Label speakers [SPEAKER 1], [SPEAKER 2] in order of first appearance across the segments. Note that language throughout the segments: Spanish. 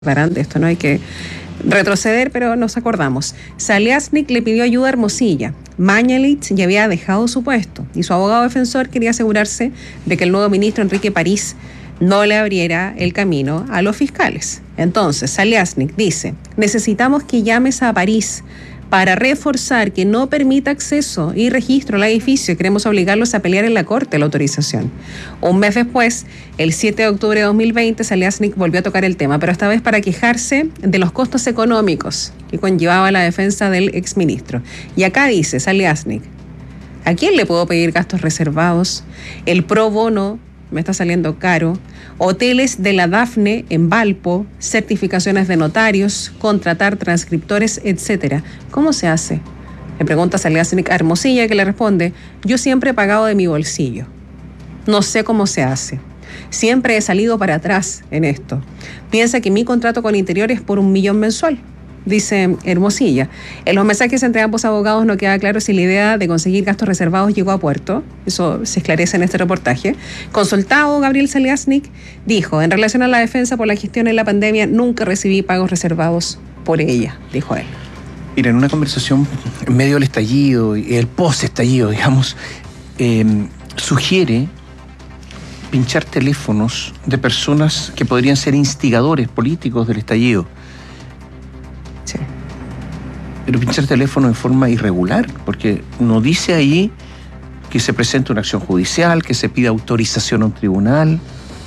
[SPEAKER 1] De esto no hay que retroceder, pero nos acordamos. Saliasnik le pidió ayuda a Hermosilla. Mañalich ya había dejado su puesto y su abogado defensor quería asegurarse de que el nuevo ministro Enrique París no le abriera el camino a los fiscales. Entonces, Saliasnik dice: necesitamos que llames a París para reforzar que no permita acceso y registro al edificio. Queremos obligarlos a pelear en la corte la autorización. Un mes después, el 7 de octubre de 2020, Saliasnik volvió a tocar el tema, pero esta vez para quejarse de los costos económicos que conllevaba la defensa del exministro. Y acá dice Saliasnik: ¿a quién le puedo pedir gastos reservados? El pro bono me está saliendo caro. Hoteles de la Dafne en Valpo, certificaciones de notarios, contratar transcriptores, etcétera. ¿Cómo se hace? Le pregunta Saliasnik a Hermosilla, que le responde: yo siempre he pagado de mi bolsillo. No sé cómo se hace. Siempre he salido para atrás en esto. Piensa que mi contrato con Interior es por 1 millón mensual, dice Hermosilla. En los mensajes entre ambos abogados no queda claro si la idea de conseguir gastos reservados llegó a puerto. Eso se esclarece en este reportaje. Consultado, Gabriel Saliasnik dijo: en relación a la defensa por la gestión en la pandemia, nunca recibí pagos reservados por ella, dijo él.
[SPEAKER 2] Mira, en una conversación en medio del estallido y el post-estallido, digamos, sugiere pinchar teléfonos de personas que podrían ser instigadores políticos del estallido.
[SPEAKER 1] Sí.
[SPEAKER 2] Pero pinchar teléfono en forma irregular, porque no dice ahí que se presente una acción judicial, que se pida autorización a un tribunal.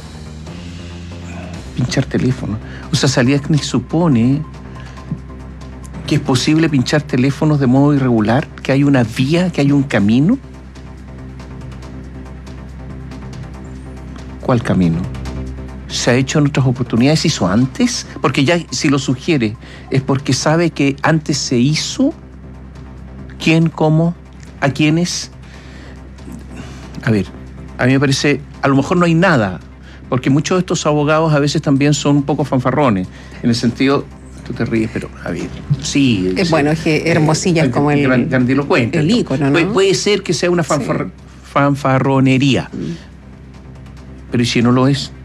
[SPEAKER 2] Pinchar teléfono. O sea, Saliasnik supone que es posible pinchar teléfonos de modo irregular, que hay una vía, que hay un camino. ¿Cuál camino? ¿Se ha hecho en otras oportunidades? ¿Se hizo antes? Porque ya si lo sugiere es porque sabe que antes se hizo. ¿Quién, cómo, a quiénes? A ver, a mí me parece, a lo mejor no hay nada, porque muchos de estos abogados a veces también son un poco fanfarrones, en el sentido, tú te ríes, pero a ver, sí.
[SPEAKER 1] Bueno, es que Hermosilla es como el
[SPEAKER 2] grandilocuente.
[SPEAKER 1] El ícono, ¿no?
[SPEAKER 2] Puede ser que sea una fanfarronería, pero ¿y si no lo es?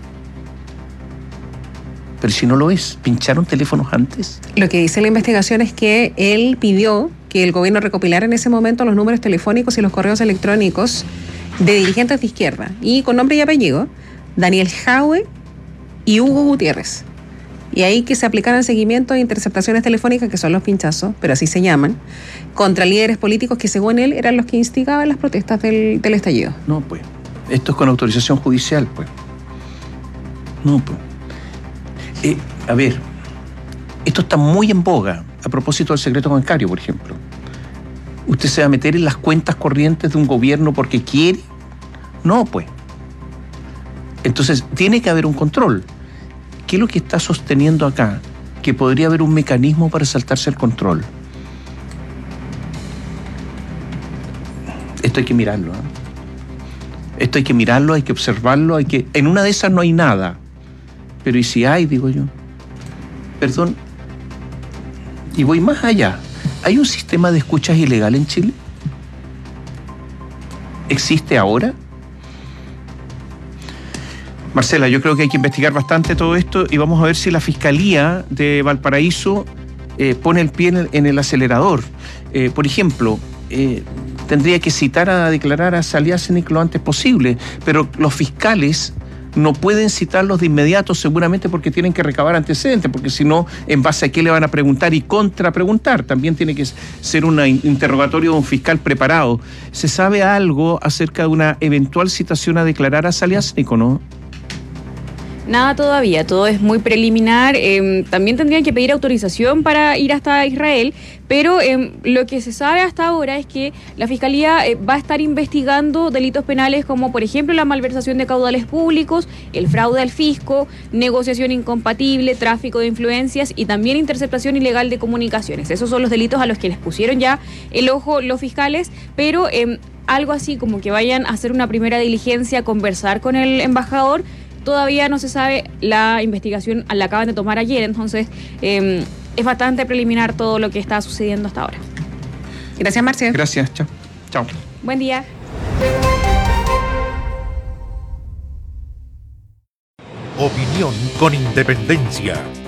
[SPEAKER 2] Pero si no lo es, ¿pincharon teléfonos antes?
[SPEAKER 1] Lo que dice la investigación es que él pidió que el gobierno recopilara en ese momento los números telefónicos y los correos electrónicos de dirigentes de izquierda, y con nombre y apellido, Daniel Jaue y Hugo Gutiérrez. Y ahí que se aplicaran seguimiento de interceptaciones telefónicas, que son los pinchazos, pero así se llaman, contra líderes políticos que según él eran los que instigaban las protestas del estallido.
[SPEAKER 2] No, pues. Esto es con autorización judicial, pues. No, pues. A ver, esto está muy en boga a propósito del secreto bancario, por ejemplo. ¿Usted se va a meter en las cuentas corrientes de un gobierno porque quiere? No, pues. Entonces, tiene que haber un control. ¿Qué es lo que está sosteniendo acá? Que podría haber un mecanismo para saltarse el control. Esto hay que mirarlo, ¿eh? Esto hay que mirarlo, hay que observarlo, en una de esas no hay nada. Pero ¿y si hay, digo yo? Perdón. Y voy más allá. ¿Hay un sistema de escuchas ilegal en Chile? ¿Existe ahora? Marcela, yo creo que hay que investigar bastante todo esto y vamos a ver si la Fiscalía de Valparaíso pone el pie en el acelerador. Por ejemplo, tendría que citar a declarar a Saliasnik lo antes posible, pero los fiscales no pueden citarlos de inmediato, seguramente porque tienen que recabar antecedentes, porque si no, ¿en base a qué le van a preguntar y contrapreguntar? También tiene que ser un interrogatorio de un fiscal preparado. ¿Se sabe algo acerca de una eventual citación a declarar a Saliasnik o no?
[SPEAKER 3] Nada todavía, todo es muy preliminar. También tendrían que pedir autorización para ir hasta Israel, pero lo que se sabe hasta ahora es que la Fiscalía va a estar investigando delitos penales como, por ejemplo, la malversación de caudales públicos, el fraude al fisco, negociación incompatible, tráfico de influencias y también interceptación ilegal de comunicaciones. Esos son los delitos a los que les pusieron ya el ojo los fiscales, pero algo así como que vayan a hacer una primera diligencia, conversar con el embajador, todavía no se sabe. La investigación la acaban de tomar ayer, entonces es bastante preliminar todo lo que está sucediendo hasta ahora.
[SPEAKER 1] Gracias, Marcia.
[SPEAKER 2] Gracias, chao. Chao.
[SPEAKER 3] Buen día.
[SPEAKER 4] Opinión con independencia.